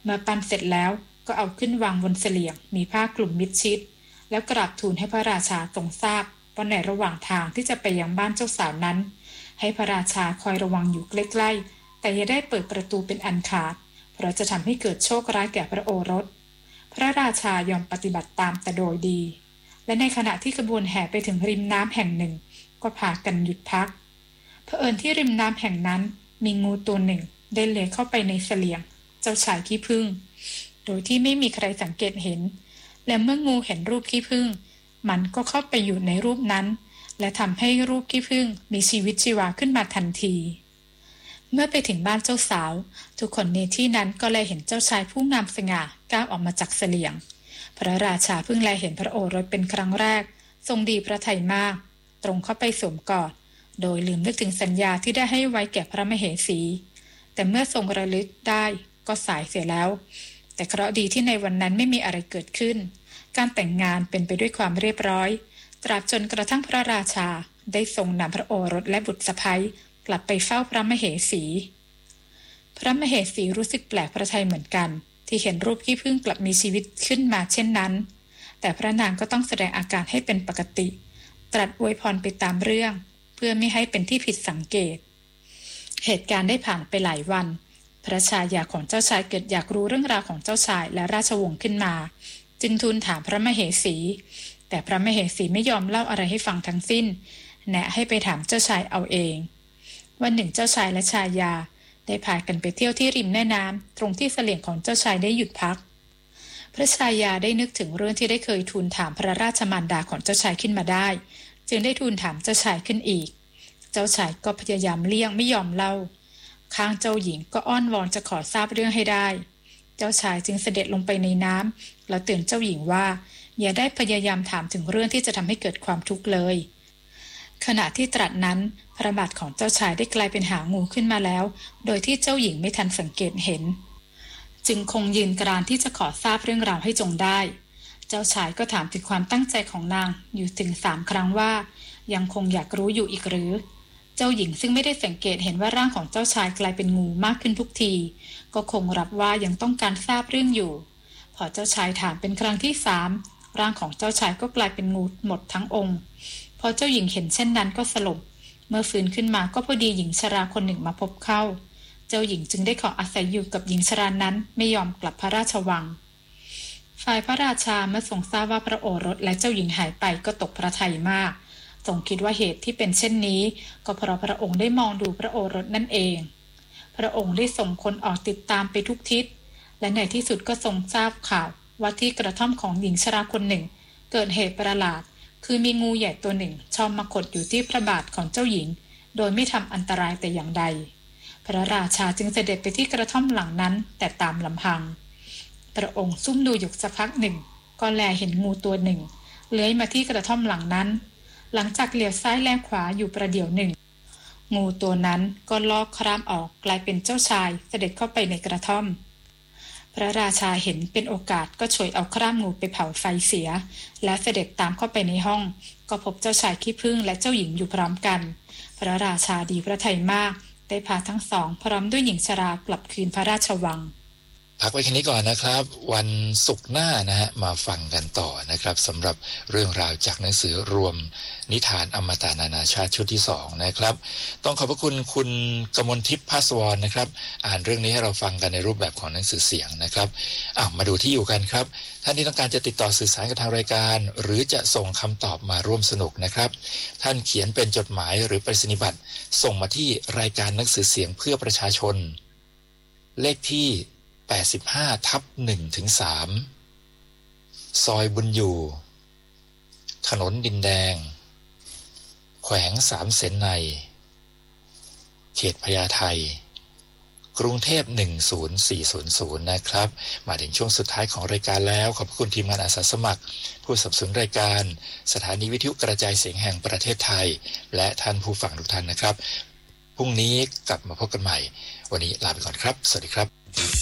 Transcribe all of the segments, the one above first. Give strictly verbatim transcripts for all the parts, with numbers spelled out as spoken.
มื่อปั้นเสร็จแล้วก็เอาขึ้นวางบนเสลี่ยงมีผ้ากลุ่มมิดชิดแล้วกราบทูลให้พระราชาทรงทราบว่าในระหว่างทางที่จะไปยังบ้านเจ้าสาวนั้นให้พระราชาคอยระวังอยู่ใกล้ๆแต่อย่าได้เปิดประตูเป็นอันขาดเพราะจะทำให้เกิดโชคร้ายแก่พระโอรสพระราชายอมปฏิบัติตามแต่โดยดีและในขณะที่ขบวนแห่ไปถึงริมน้ำแห่งหนึ่งก็พากันหยุดพักเผอิญที่ริมน้ำแห่งนั้นมีงูตัวหนึ่งได้เลื้อยเข้าไปในเสลี่ยงเจ้าชายขี้ผึ้งโดยที่ไม่มีใครสังเกตเห็นและเมื่องูเห็นรูปขี้ผึ้งมันก็เข้าไปอยู่ในรูปนั้นและทำให้รูปขี้ผึ้งมีชีวิตชีวาขึ้นมาทันทีเมื่อไปถึงบ้านเจ้าสาวทุกคนในที่นั้นก็เลยเห็นเจ้าชายผู้งามสง่าก้าวออกมาจากเสลี่ยงพระราชาเพิ่งแลเห็นพระโอรสเป็นครั้งแรกทรงดีพระทัยมากตรงเข้าไปสวมกอดโดยลืมนึกถึงสัญญาที่ได้ให้ไว้แก่พระมเหสีแต่เมื่อทรงระลึกได้ก็สายเสียแล้วแต่เคราะห์ดีที่ในวันนั้นไม่มีอะไรเกิดขึ้นการแต่งงานเป็นไปด้วยความเรียบร้อยตราบจนกระทั่งพระราชาได้ทรงนำพระโอรสและบุตรสะใภ้กลับไปเฝ้าพระมเหสีพระมเหสีรู้สึกแปลกพระทัยเหมือนกันที่เห็นรูปขี้ผึ้งกลับมีชีวิตขึ้นมาเช่นนั้นแต่พระนางก็ต้องแสดงอาการให้เป็นปกติตรัสอวยพรไปตามเรื่องเพื่อไม่ให้เป็นที่ผิดสังเกตเหตุการณ์ได้ผ่านไปหลายวันพระชายาของเจ้าชายเกิดอยากรู้เรื่องราวของเจ้าชายและราชวงศ์ขึ้นมาจึงทูลถามพระมเหสีแต่พระมเหสีไม่ยอมเล่าอะไรให้ฟังทั้งสิ้นแนะให้ไปถามเจ้าชายเอาเองวันหนึ่งเจ้าชายและชายาได้พากันไปเที่ยวที่ริมแม่น้ำตรงที่เสลี่ยงของเจ้าชายได้หยุดพักพระชายาได้นึกถึงเรื่องที่ได้เคยทูลถามพระราชมารดาของเจ้าชายขึ้นมาได้จึงได้ทูลถามเจ้าชายขึ้นอีกเจ้าชายก็พยายามเลี่ยงไม่ยอมเล่าข้างเจ้าหญิงก็อ้อนวอนจะขอทราบเรื่องให้ได้เจ้าชายจึงเสด็จลงไปในน้ำแล้วเตือนเจ้าหญิงว่าอย่าได้พยายามถามถึงเรื่องที่จะทำให้เกิดความทุกข์เลยขณะที่ตรัสนั้นพระบาทของเจ้าชายได้กลายเป็นหางงูขึ้นมาแล้วโดยที่เจ้าหญิงไม่ทันสังเกตเห็นจึงคงยืนกรานที่จะขอทราบเรื่องราวให้จงได้เจ้าชายก็ถามถึงความตั้งใจของนางอยู่ถึงสามครั้งว่ายังคงอยากรู้อยู่อีกหรือเจ้าหญิงซึ่งไม่ได้สังเกตเห็นว่าร่างของเจ้าชายกลายเป็นงูมากขึ้นทุกทีก็คงรับว่ายังต้องการทราบเรื่องอยู่พอเจ้าชายถามเป็นครั้งที่สามร่างของเจ้าชายก็กลายเป็นงูหมดทั้งองค์พอเจ้าหญิงเห็นเช่นนั้นก็สลบเมื่อฟื้นขึ้นมาก็พอดีหญิงชราคนหนึ่งมาพบเข้าเจ้าหญิงจึงได้ขออาศัยอยู่กับหญิงชรานั้นไม่ยอมกลับพระราชวังฝ่ายพระราชาเมื่อทรงทราบว่าพระโอรสและเจ้าหญิงหายไปก็ตกพระทัยมากทรงคิดว่าเหตุที่เป็นเช่นนี้ก็เพราะพระองค์ได้มองดูพระโอรสนั่นเองพระองค์ได้ส่งคนออกติดตามไปทุกทิศและในที่สุดก็ทรงทราบข่าวว่าที่กระท่อมของหญิงชราคนหนึ่งเกิดเหตุประหลาดคือมีงูใหญ่ตัวหนึ่งชอบมาขดอยู่ที่พระบาทของเจ้าหญิงโดยไม่ทำอันตรายแต่อย่างใดพระราชาจึงเสด็จไปที่กระท่อมหลังนั้นแต่ตามลำพังพระองค์ซุ่มดูอยู่สักพักหนึ่งก็แลเห็นงูตัวหนึ่งเลื้อยมาที่กระท่อมหลังนั้นหลังจากเหลียวซ้ายแลขวาอยู่ประเดี๋ยวหนึ่งงูตัวนั้นก็ลอกคร่ามออกกลายเป็นเจ้าชายเสด็จเข้าไปในกระท่อมพระราชาเห็นเป็นโอกาสก็ฉวยเอาคร่ามงูไปเผาไฟเสียและเสด็จตามเข้าไปในห้องก็พบเจ้าชายขี้ผึ้งและเจ้าหญิงอยู่พร้อมกันพระราชาดีพระทัยมากได้พาทั้งสองพร้อมด้วยหญิงชรากลับคืนพระราชวังพักไว้แค่นี้ก่อนนะครับวันศุกร์หน้านะฮะมาฟังกันต่อนะครับสำหรับเรื่องราวจากหนังสือรวมนิทานอมตะนานาชาติชุดที่สองนะครับต้องขอบพระคุณคุณกมลทิพย์ภาสวรนะครับอ่านเรื่องนี้ให้เราฟังกันในรูปแบบของหนังสือเสียงนะครับอ้าวมาดูที่อยู่กันครับท่านที่ต้องการจะติดต่อสื่อสารกับทางรายการหรือจะส่งคำตอบมาร่วมสนุกนะครับท่านเขียนเป็นจดหมายหรือไปรษณียบัตรส่งมาที่รายการหนังสือเสียงเพื่อประชาชนเลขที่แปดสิบห้าทับหนึ่งถึงสามซอยบุญอยู่ถนนดินแดงแขวงสามเสนในเขตพญาไทกรุงเทพหนึ่งศูนย์สี่ศูนย์ศูนย์นะครับมาถึงช่วงสุดท้ายของรายการแล้วขอบคุณทีมงานอาสาสมัครผู้สนับสนุนรายการสถานีวิทยุกระจายเสียงแห่งประเทศไทยและท่านผู้ฟังทุกท่านนะครับพรุ่งนี้กลับมาพบกันใหม่วันนี้ลาไปก่อนครับสวัสดีครับ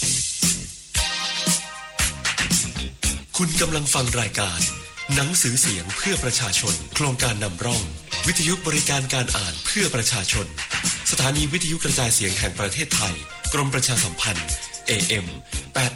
คุณกำลังฟังรายการหนังสือเสียงเพื่อประชาชนโครงการนำร่องวิทยุบริการการอ่านเพื่อประชาชนสถานีวิทยุกระจายเสียงแห่งประเทศไทยกรมประชาสัมพันธ์ เอ เอ็ม